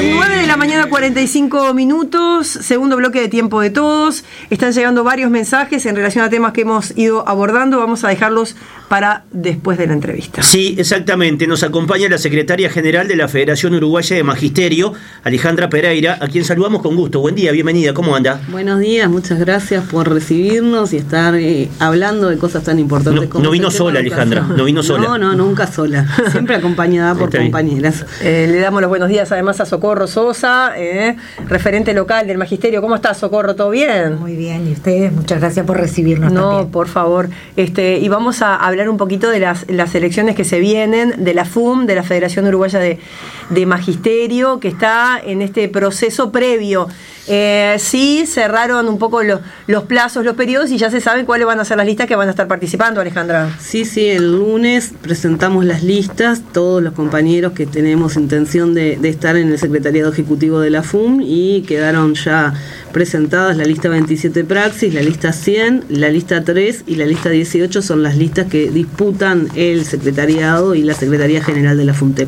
Son 9:45 a.m, segundo bloque de Tiempo de Todos. Están llegando varios mensajes en relación a temas que hemos ido abordando. Vamos a dejarlos para después de la entrevista. Sí, exactamente. Nos acompaña la secretaria general de la Federación Uruguaya de Magisterio, Alejandra Pereira, a quien saludamos con gusto. Buen día, bienvenida. ¿Cómo anda? Buenos días, muchas gracias por recibirnos y estar hablando de cosas tan importantes como... No vino sola, Alejandra, no vino sola. No, nunca sola. Siempre acompañada por compañeras. Le damos los buenos días además a Socorro Sosa, referente local del Magisterio. ¿Cómo estás, Socorro? ¿Todo bien? Muy bien, y ustedes, muchas gracias por recibirnos también. No, por favor. Y vamos a hablar un poquito de las elecciones que se vienen, de la FUM, de la Federación Uruguaya de Magisterio, que está en este proceso previo. Sí, cerraron un poco los plazos, los periodos, y ya se saben cuáles van a ser las listas que van a estar participando, Alejandra. Sí, el lunes presentamos las listas, todos los compañeros que tenemos intención de estar en el secretariado ejecutivo de la FUM, y quedaron ya presentadas la lista 27 Praxis, la lista 100, la lista 3 y la lista 18 son las listas que disputan el secretariado y la Secretaría General de la FUNTEP.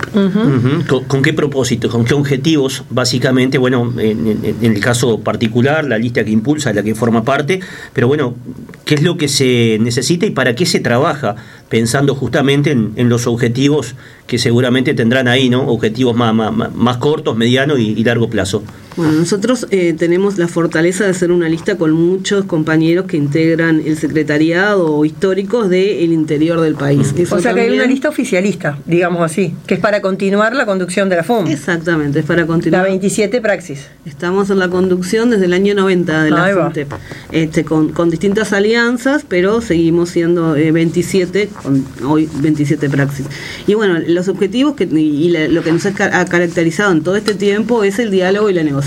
¿Con qué propósito? ¿Con qué objetivos? Básicamente, bueno, en el caso particular, la lista que impulsa, la que forma parte, pero bueno, ¿qué es lo que se necesita y para qué se trabaja? Pensando justamente en los objetivos que seguramente tendrán ahí, ¿no? Objetivos más cortos, mediano y largo plazo. Bueno, nosotros tenemos la fortaleza de ser una lista con muchos compañeros que integran el secretariado o históricos del interior del país. O sea que hay una lista oficialista, digamos así, que es para continuar la conducción de la FUM. Exactamente, es para continuar. La 27 Praxis. Estamos en la conducción desde el año 90 de la FUNTEP, con distintas alianzas, pero seguimos siendo 27, hoy 27 Praxis. Y bueno, los objetivos lo que nos ha caracterizado en todo este tiempo es el diálogo y la negociación,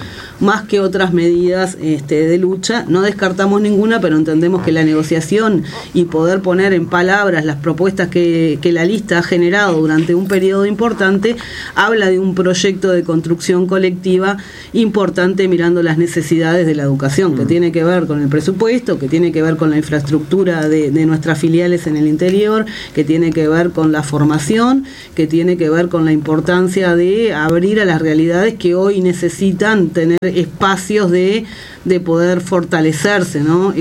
más que otras medidas de lucha. No descartamos ninguna, pero entendemos que la negociación y poder poner en palabras las propuestas que la lista ha generado durante un periodo importante habla de un proyecto de construcción colectiva importante, mirando las necesidades de la educación, que tiene que ver con el presupuesto, que tiene que ver con la infraestructura de nuestras filiales en el interior, que tiene que ver con la formación, que tiene que ver con la importancia de abrir a las realidades que hoy necesitan tener espacios de poder fortalecerse, ¿no?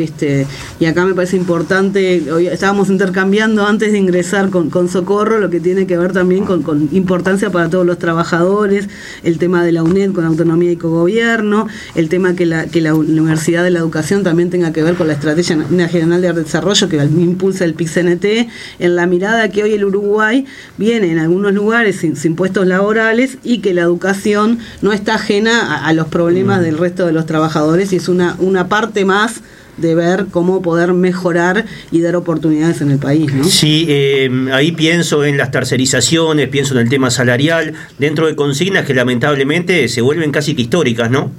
Y acá me parece importante, hoy estábamos intercambiando antes de ingresar con Socorro, lo que tiene que ver también con importancia para todos los trabajadores, el tema de la UNED con autonomía y cogobierno, el tema que la Universidad de la Educación también tenga que ver con la Estrategia Nacional de Desarrollo que impulsa el PIC-CNT, en la mirada que hoy el Uruguay viene en algunos lugares sin puestos laborales, y que la educación no está ajena a los problemas del resto de los trabajadores, y es una parte más de ver cómo poder mejorar y dar oportunidades en el país, ¿no? Sí, ahí pienso en las tercerizaciones, pienso en el tema salarial, dentro de consignas que lamentablemente se vuelven casi que históricas, ¿no?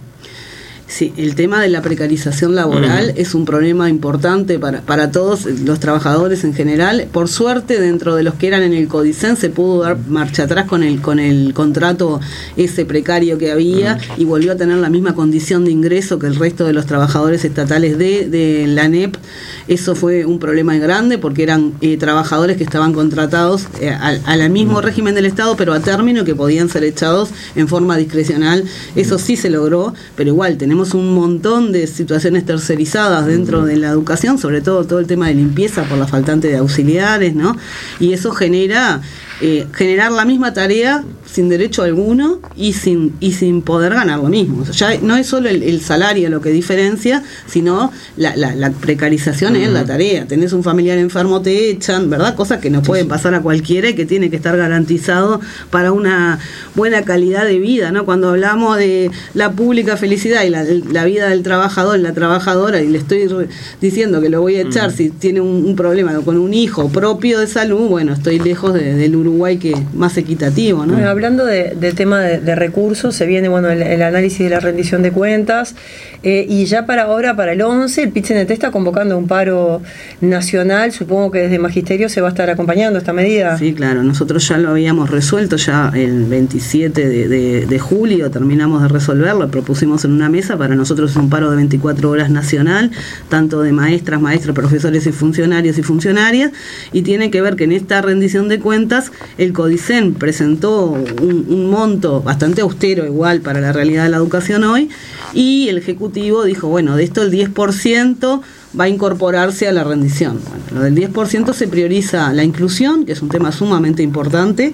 Sí, el tema de la precarización laboral es un problema importante para todos los trabajadores en general. Por suerte, dentro de los que eran en el Codicen se pudo dar marcha atrás con el contrato ese precario que había, y volvió a tener la misma condición de ingreso que el resto de los trabajadores estatales de la ANEP. Eso fue un problema grande porque eran trabajadores que estaban contratados al mismo régimen del Estado, pero a término, que podían ser echados en forma discrecional. Eso sí se logró, pero igual tenemos un montón de situaciones tercerizadas dentro de la educación, sobre todo el tema de limpieza por la faltante de auxiliares, ¿no? Y eso generar la misma tarea sin derecho alguno y sin poder ganar lo mismo. O sea, ya no es solo el salario lo que diferencia, sino la precarización en la tarea. Tenés un familiar enfermo, te echan, ¿verdad? Cosas que nos pueden pasar a cualquiera y que tiene que estar garantizado para una buena calidad de vida, ¿no? Cuando hablamos de la pública felicidad y la vida del trabajador y la trabajadora, y le estoy diciendo que lo voy a echar si tiene un problema con un hijo propio de salud, bueno, estoy lejos del Uruguay que más equitativo, ¿no? Bueno, hablando del tema de recursos, se viene el análisis de la rendición de cuentas, y ya para el 11 el PIT-CNT está convocando un paro nacional. Supongo que desde Magisterio se va a estar acompañando esta medida. Sí, claro, nosotros ya lo habíamos resuelto, ya el 27 de julio terminamos de resolverlo, propusimos en una mesa. Para nosotros es un paro de 24 horas nacional, tanto de maestras, maestros, profesores y funcionarios y funcionarias, y tiene que ver que en esta rendición de cuentas el CODICEN presentó un monto bastante austero igual para la realidad de la educación hoy, y el Ejecutivo dijo, bueno, de esto el 10% va a incorporarse a la rendición. Bueno, lo del 10% se prioriza la inclusión, que es un tema sumamente importante,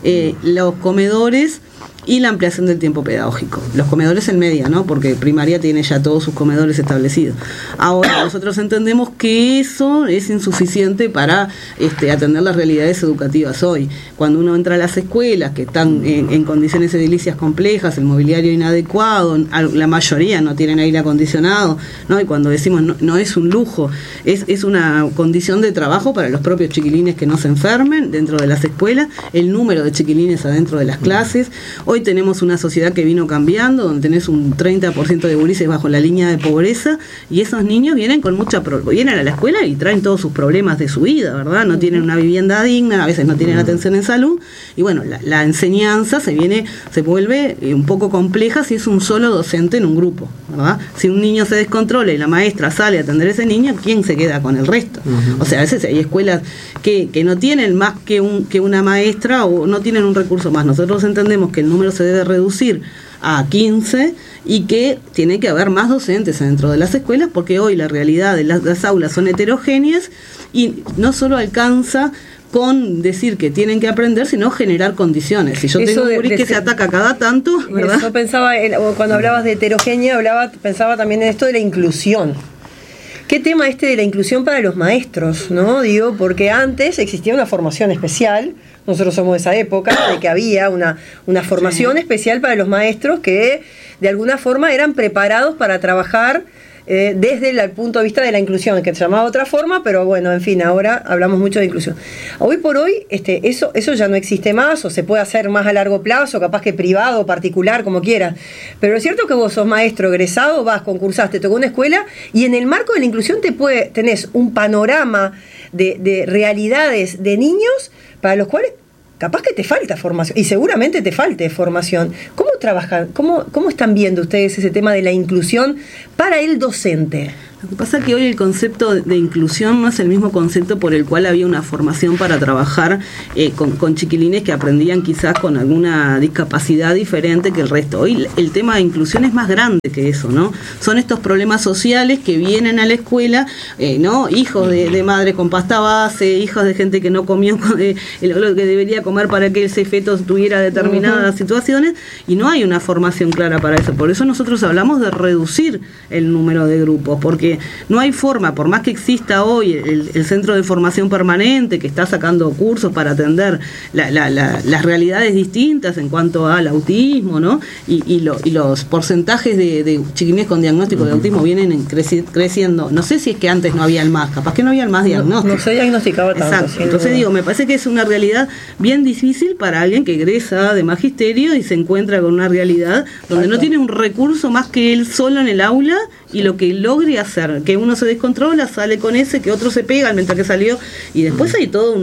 los comedores y la ampliación del tiempo pedagógico. Los comedores en media, ¿no? Porque primaria tiene ya todos sus comedores establecidos. Ahora, nosotros entendemos que eso es insuficiente para atender las realidades educativas hoy. Cuando uno entra a las escuelas que están en condiciones edilicias complejas, el mobiliario inadecuado, la mayoría no tienen aire acondicionado, ¿no? Y cuando decimos no es un lujo, es una condición de trabajo para los propios chiquilines que no se enfermen dentro de las escuelas, el número de chiquilines adentro de las clases. Hoy tenemos una sociedad que vino cambiando, donde tenés un 30% de gurises bajo la línea de pobreza, y esos niños vienen vienen a la escuela y traen todos sus problemas de su vida, ¿verdad? No tienen una vivienda digna, a veces no tienen atención en salud, y bueno, la enseñanza se vuelve un poco compleja si es un solo docente en un grupo, ¿verdad? Si un niño se descontrola y la maestra sale a atender a ese niño, ¿quién se queda con el resto? O sea, a veces hay escuelas que no tienen más que una maestra, o no tienen un recurso más. Nosotros entendemos que el número se debe reducir a 15 y que tiene que haber más docentes dentro de las escuelas, porque hoy la realidad de las aulas son heterogéneas y no solo alcanza con decir que tienen que aprender, sino generar condiciones. Si yo tengo un gurí que se ataca cada tanto, ¿verdad? Yo pensaba, cuando hablabas de heterogénea, pensaba también en esto de la inclusión. ¿Qué tema de la inclusión para los maestros, no? Digo, porque antes existía una formación especial, nosotros somos de esa época, de que había una formación especial para los maestros que de alguna forma eran preparados para trabajar desde el punto de vista de la inclusión, que se llamaba de otra forma, pero bueno, en fin, ahora hablamos mucho de inclusión. Hoy por hoy eso ya no existe más, o se puede hacer más a largo plazo, capaz que privado, particular, como quieras. Pero es cierto que vos sos maestro egresado, concursaste, tocó una escuela, y en el marco de la inclusión tenés un panorama de realidades de niños para los cuales capaz que te falta formación, y seguramente te falte formación. ¿Cómo trabajan? ¿Cómo están viendo ustedes ese tema de la inclusión para el docente? Lo que pasa es que hoy el concepto de inclusión no es el mismo concepto por el cual había una formación para trabajar con chiquilines que aprendían quizás con alguna discapacidad diferente que el resto. Hoy el tema de inclusión es más grande que eso, ¿no? Son estos problemas sociales que vienen a la escuela, ¿no? Hijos de madres con pasta base, hijos de gente que no comió lo que debería comer para que ese feto tuviera determinadas situaciones, y no hay una formación clara para eso. Por eso nosotros hablamos de reducir el número de grupos, porque no hay forma, por más que exista hoy el Centro de Formación Permanente, que está sacando cursos para atender las realidades distintas en cuanto al autismo, ¿no? Y los porcentajes de chiquilines con diagnóstico de autismo vienen creciendo. No sé si es que antes no había el MAS, capaz que no había el MAS diagnóstico. No se diagnosticaba tanto. Exacto. Entonces me parece que es una realidad bien difícil para alguien que egresa de magisterio y se encuentra con una realidad donde no tiene un recurso más que él solo en el aula, y lo que logre hacer, que uno se descontrola, sale con ese, que otro se pega mientras que salió, y después hay toda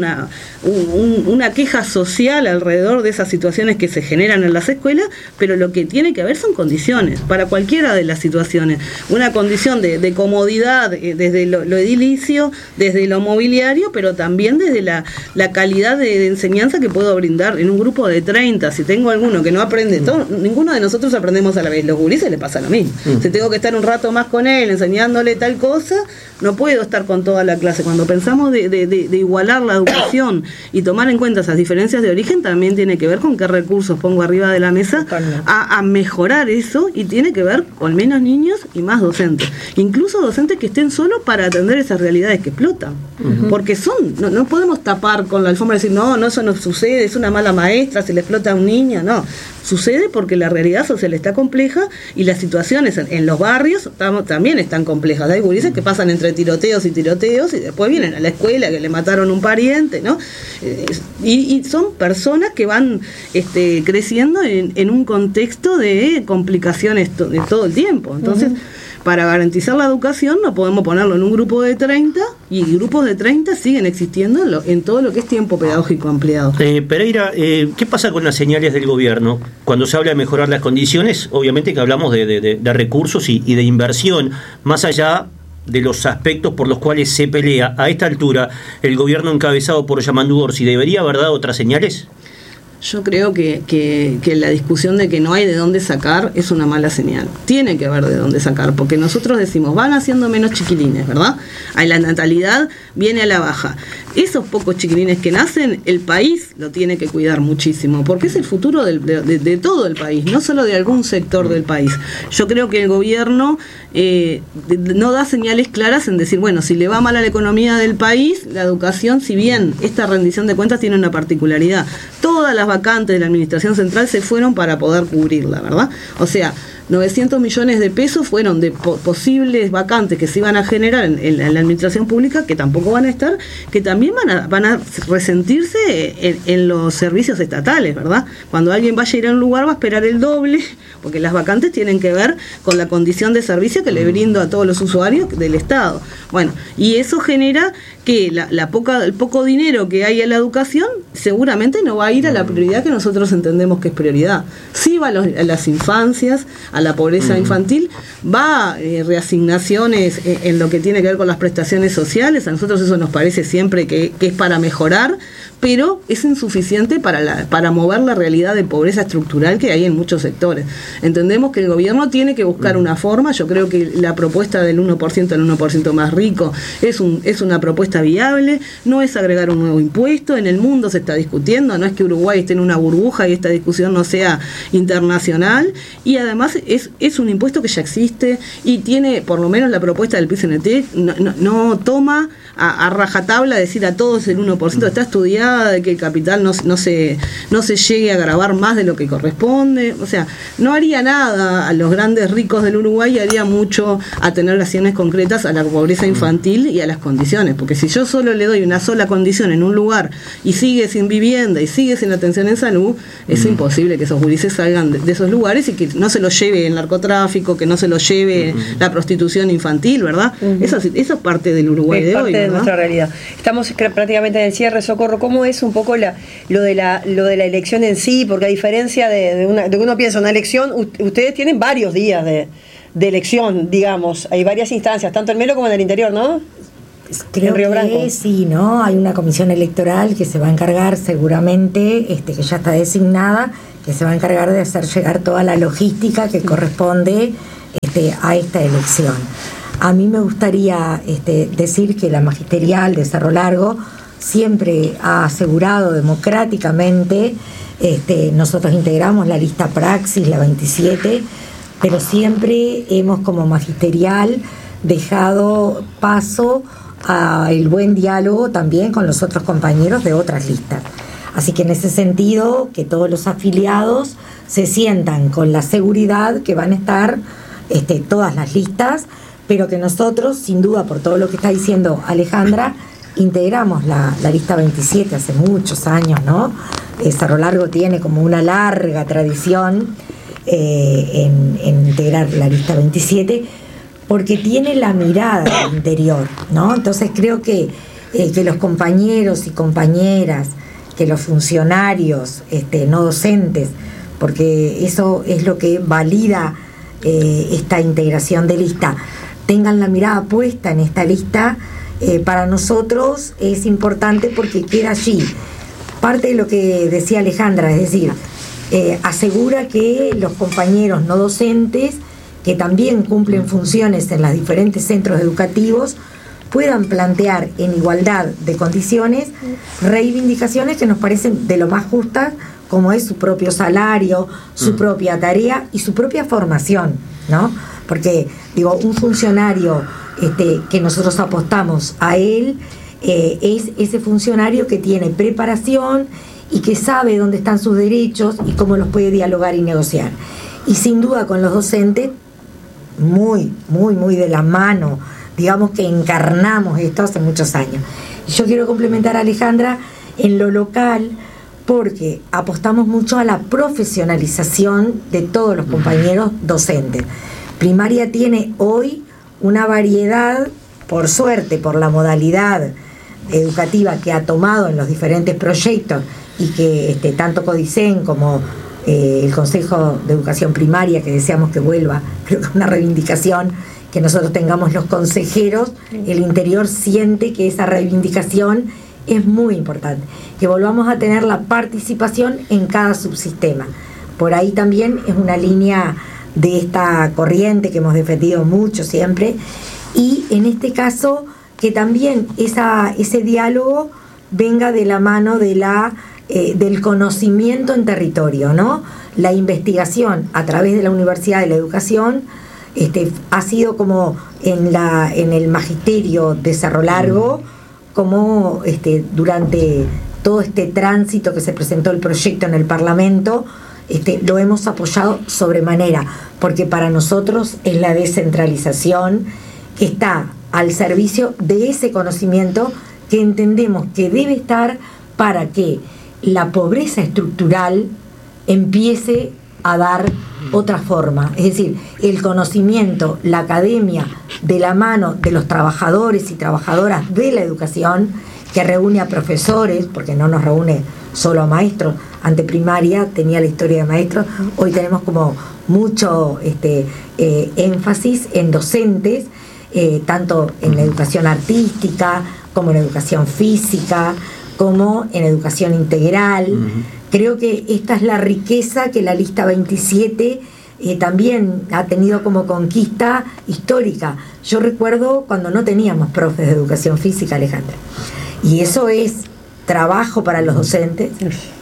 una queja social alrededor de esas situaciones que se generan en las escuelas, pero lo que tiene que haber son condiciones, para cualquiera de las situaciones, una condición de comodidad desde lo edilicio, desde lo mobiliario, pero también desde la calidad de enseñanza que puedo brindar en un grupo de 30, si tengo alguno que no aprende, ninguno de nosotros aprendemos a la vez, los gurises les pasa lo mismo, si tengo que estar un rato más con él enseñándole tal cosa, no puedo estar con toda la clase. Cuando pensamos de igualar la educación y tomar en cuenta esas diferencias de origen, también tiene que ver con qué recursos pongo arriba de la mesa a mejorar eso, y tiene que ver con menos niños y más docentes, incluso docentes que estén solos para atender esas realidades que explotan, porque no podemos tapar con la alfombra y decir no, eso no sucede, es una mala maestra, se le explota a un niño, no, sucede porque la realidad social está compleja y las situaciones en los barrios también están complejas. Hay gurises que pasan entre tiroteos y después vienen a la escuela que le mataron un pariente, ¿no? Y son personas que van creciendo en un contexto de complicaciones de todo el tiempo. Entonces, para garantizar la educación no podemos ponerlo en un grupo de 30, y grupos de 30 siguen existiendo en todo lo que es tiempo pedagógico ampliado. Pereira, ¿qué pasa con las señales del gobierno? Cuando se habla de mejorar las condiciones, obviamente que hablamos de recursos y de inversión, más allá de los aspectos por los cuales se pelea a esta altura el gobierno encabezado por Yamandu Orsi? ¿Debería haber dado otras señales? Yo creo que la discusión de que no hay de dónde sacar es una mala señal. Tiene que haber de dónde sacar, porque nosotros decimos, van haciendo menos chiquilines, ¿verdad? La natalidad viene a la baja. Esos pocos chiquilines que nacen, el país lo tiene que cuidar muchísimo, porque es el futuro de todo el país, no solo de algún sector del país. Yo creo que el gobierno no da señales claras en decir, bueno, si le va mal a la economía del país, la educación, si bien esta rendición de cuentas tiene una particularidad, todas las vacantes de la administración central se fueron para poder cubrirla, ¿verdad? O sea, 900 millones de pesos fueron de posibles vacantes que se iban a generar en la administración pública, que tampoco van a estar, que también van a resentirse en los servicios estatales, ¿verdad? Cuando alguien vaya a ir a un lugar va a esperar el doble, porque las vacantes tienen que ver con la condición de servicio que le brindo a todos los usuarios del Estado. Bueno, y eso genera que el poco dinero que hay en la educación seguramente no va a ir a la prioridad que nosotros entendemos que es prioridad. Sí va a las infancias, a la pobreza infantil, va reasignaciones en lo que tiene que ver con las prestaciones sociales. A nosotros eso nos parece siempre que es para mejorar, pero es insuficiente para mover la realidad de pobreza estructural que hay en muchos sectores. Entendemos que el gobierno tiene que buscar una forma. Yo creo que la propuesta del 1% al 1% más rico es una propuesta viable, no es agregar un nuevo impuesto. En el mundo se está discutiendo, no es que Uruguay esté en una burbuja y esta discusión no sea internacional, y además es un impuesto que ya existe y tiene, por lo menos la propuesta del PCNT no toma a rajatabla decir a todos el 1%, está estudiada de que el capital no se llegue a gravar más de lo que corresponde. O sea, no haría nada a los grandes ricos del Uruguay, haría mucho a tener acciones concretas a la pobreza infantil y a las condiciones, porque si yo solo le doy una sola condición en un lugar y sigue sin vivienda y sigue sin atención en salud, es imposible que esos gurises salgan de esos lugares y que no se los lleve el narcotráfico, que no se los lleve la prostitución infantil, ¿verdad? Eso es parte del Uruguay de hoy, ¿verdad? Nuestra realidad. Estamos prácticamente en el cierre. Socorro, ¿cómo es un poco lo de la elección en sí? Porque a diferencia de que uno piensa una elección, ustedes tienen varios días de elección, digamos. Hay varias instancias, tanto en Melo como en el interior, ¿no? Creo que sí, ¿no? Hay una comisión electoral que se va a encargar seguramente, que ya está designada, que se va a encargar de hacer llegar toda la logística que corresponde a esta elección. A mí me gustaría decir que la magisterial de Cerro Largo siempre ha asegurado democráticamente, nosotros integramos la lista Praxis, la 27, pero siempre hemos como magisterial dejado paso al buen diálogo también con los otros compañeros de otras listas. Así que en ese sentido, que todos los afiliados se sientan con la seguridad que van a estar todas las listas, pero que nosotros, sin duda, por todo lo que está diciendo Alejandra, integramos la lista 27 hace muchos años, ¿no? Cerro Largo tiene como una larga tradición en integrar la lista 27, porque tiene la mirada del interior, ¿no? Entonces creo que los compañeros y compañeras, que los funcionarios no docentes, porque eso es lo que valida esta integración de lista, tengan la mirada puesta en esta lista, para nosotros es importante porque queda allí parte de lo que decía Alejandra, es decir, asegura que los compañeros no docentes que también cumplen funciones en los diferentes centros educativos puedan plantear en igualdad de condiciones reivindicaciones que nos parecen de lo más justas, como es su propio salario, su propia tarea y su propia formación, ¿no? Porque, digo, un funcionario que nosotros apostamos a él es ese funcionario que tiene preparación y que sabe dónde están sus derechos y cómo los puede dialogar y negociar. Y sin duda con los docentes, muy, muy, muy de la mano, digamos que encarnamos esto hace muchos años. Y yo quiero complementar a Alejandra en lo local, porque apostamos mucho a la profesionalización de todos los compañeros docentes. Primaria tiene hoy una variedad, por suerte, por la modalidad educativa que ha tomado en los diferentes proyectos y que tanto Codicen como el Consejo de Educación Primaria, que deseamos que vuelva, creo que es una reivindicación que nosotros tengamos los consejeros, el interior siente que esa reivindicación es muy importante, que volvamos a tener la participación en cada subsistema. Por ahí también es una línea de esta corriente que hemos defendido mucho siempre, y en este caso que también ese diálogo venga de la mano de del conocimiento en territorio, ¿no? La investigación a través de la Universidad de la Educación ha sido como en el magisterio de Cerro Largo, como durante todo este tránsito que se presentó el proyecto en el Parlamento, lo hemos apoyado sobremanera, porque para nosotros es la descentralización que está al servicio de ese conocimiento que entendemos que debe estar para que la pobreza estructural empiece a dar otra forma. Es decir, el conocimiento, la academia, de la mano de los trabajadores y trabajadoras de la educación, que reúne a profesores, porque no nos reúne solo a maestros. Ante primaria tenía la historia de maestros, hoy tenemos como mucho énfasis en docentes, tanto en la educación artística, como en educación física, como en educación integral. Creo que esta es la riqueza que la lista 27 también ha tenido como conquista histórica. Yo recuerdo cuando no teníamos profes de educación física, Alejandra, y eso es trabajo para los docentes,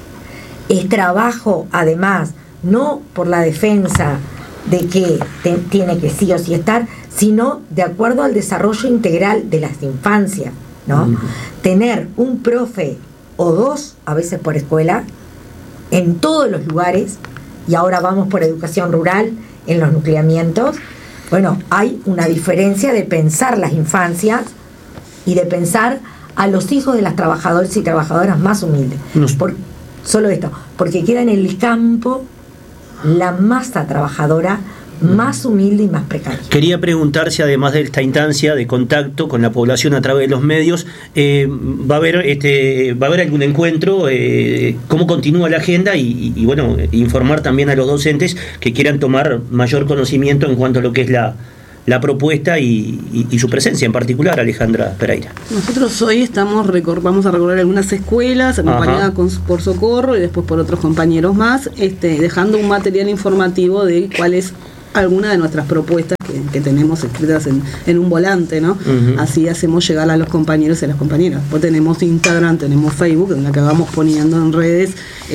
es trabajo además, no por la defensa de que tiene que sí o sí estar, sino de acuerdo al desarrollo integral de las infancias, ¿no? Tener un profe o dos, a veces por escuela, en todos los lugares, y ahora vamos por educación rural en los nucleamientos. Bueno, hay una diferencia de pensar las infancias y de pensar a los hijos de las trabajadoras y trabajadoras más humildes. Solo esto, porque queda en el campo la masa trabajadora más humilde y más precaria. Quería preguntar si además de esta instancia de contacto con la población a través de los medios, va a haber algún encuentro, cómo continúa la agenda y bueno, informar también a los docentes que quieran tomar mayor conocimiento en cuanto a lo que es la propuesta y su presencia en particular, Alejandra Pereira. Nosotros hoy vamos a recorrer algunas escuelas, acompañada por Socorro y después por otros compañeros más, dejando un material informativo de cuál es alguna de nuestras propuestas que tenemos escritas en un volante, ¿no? Así hacemos llegar a los compañeros y a las compañeras. Pues tenemos Instagram, tenemos Facebook, en la que vamos poniendo en redes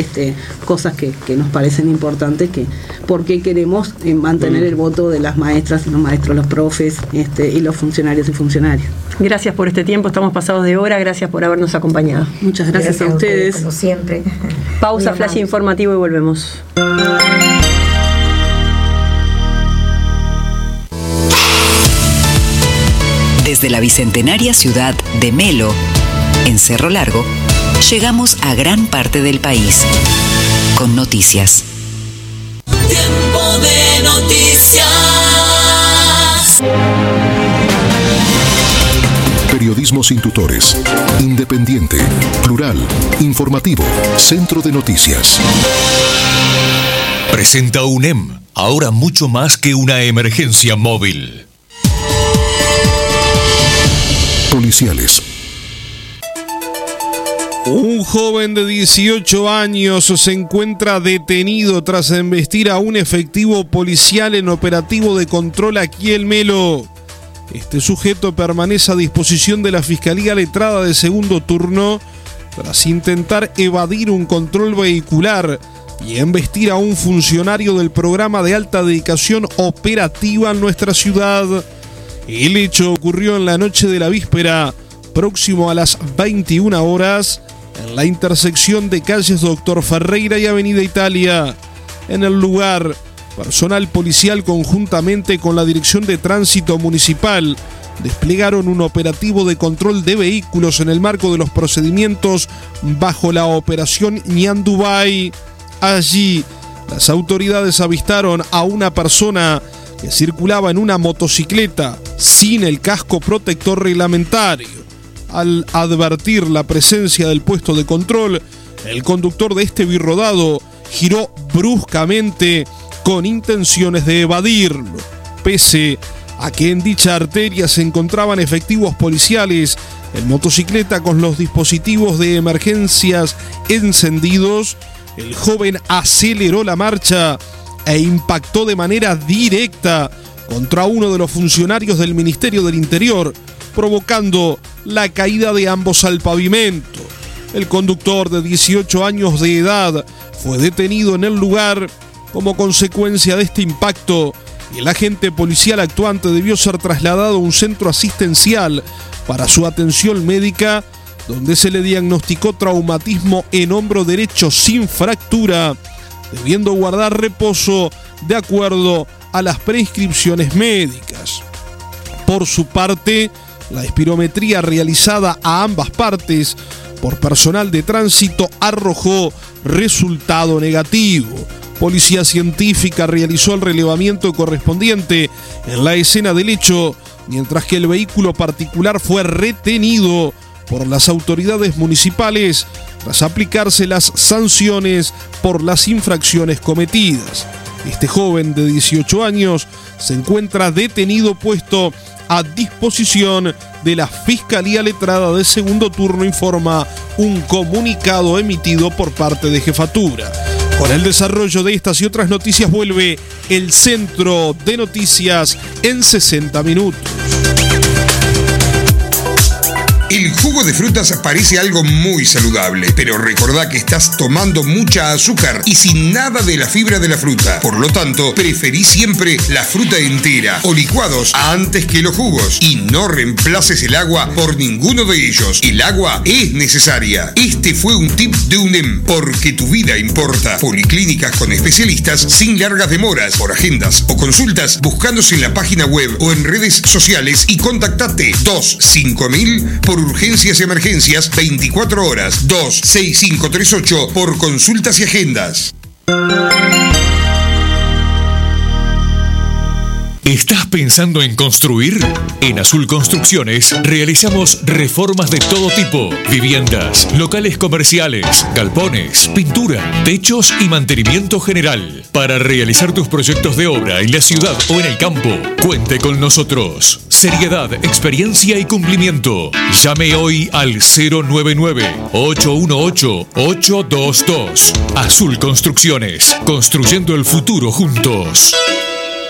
cosas que nos parecen importantes, porque queremos mantener el voto de las maestras y los maestros, los profes y los funcionarios y funcionarias. Gracias por este tiempo, estamos pasados de hora, gracias por habernos acompañado. Muchas gracias a ustedes. Como siempre. Pausa, flash informativo y volvemos. Desde la bicentenaria ciudad de Melo, en Cerro Largo, llegamos a gran parte del país con noticias. Tiempo de noticias. Periodismo sin tutores, independiente, plural, informativo, centro de noticias. Presenta UNEM, ahora mucho más que una emergencia móvil. Policiales. Un joven de 18 años se encuentra detenido tras embestir a un efectivo policial en operativo de control aquí en Melo. Este sujeto permanece a disposición de la Fiscalía Letrada de segundo turno tras intentar evadir un control vehicular y embestir a un funcionario del programa de alta dedicación operativa en nuestra ciudad. El hecho ocurrió en la noche de la víspera, próximo a las 21 horas, en la intersección de calles Doctor Ferreira y Avenida Italia. En el lugar, personal policial conjuntamente con la Dirección de Tránsito Municipal desplegaron un operativo de control de vehículos en el marco de los procedimientos bajo la operación Ñandubay. Allí, las autoridades avistaron a una persona que circulaba en una motocicleta sin el casco protector reglamentario. Al advertir la presencia del puesto de control, el conductor de este birrodado giró bruscamente con intenciones de evadirlo. Pese a que en dicha arteria se encontraban efectivos policiales en motocicleta con los dispositivos de emergencias encendidos, el joven aceleró la marcha e impactó de manera directa contra uno de los funcionarios del Ministerio del Interior, provocando la caída de ambos al pavimento. El conductor de 18 años de edad fue detenido en el lugar. Como consecuencia de este impacto, el agente policial actuante debió ser trasladado a un centro asistencial para su atención médica, donde se le diagnosticó traumatismo en hombro derecho sin fractura, debiendo guardar reposo de acuerdo a las prescripciones médicas. Por su parte, la espirometría realizada a ambas partes por personal de tránsito arrojó resultado negativo. Policía científica realizó el relevamiento correspondiente en la escena del hecho, mientras que el vehículo particular fue retenido por las autoridades municipales tras aplicarse las sanciones por las infracciones cometidas. Este joven de 18 años se encuentra detenido, puesto a disposición de la Fiscalía Letrada de Segundo Turno, informa un comunicado emitido por parte de Jefatura. Con el desarrollo de estas y otras noticias vuelve el Centro de Noticias en 60 minutos. El jugo de frutas parece algo muy saludable, pero recordá que estás tomando mucha azúcar y sin nada de la fibra de la fruta. Por lo tanto, preferí siempre la fruta entera o licuados antes que los jugos. Y no reemplaces el agua por ninguno de ellos. El agua es necesaria. Este fue un tip de UNEM, porque tu vida importa. Policlínicas con especialistas sin largas demoras. Por agendas o consultas, buscándose en la página web o en redes sociales y contactate 25000 por urgencias y emergencias 24 horas, 26538 por consultas y agendas. ¿Estás pensando en construir? En Azul Construcciones realizamos reformas de todo tipo: viviendas, locales comerciales, galpones, pintura, techos y mantenimiento general. Para realizar tus proyectos de obra en la ciudad o en el campo, cuente con nosotros. Seriedad, experiencia y cumplimiento. Llame hoy al 099-818-822. Azul Construcciones, construyendo el futuro juntos.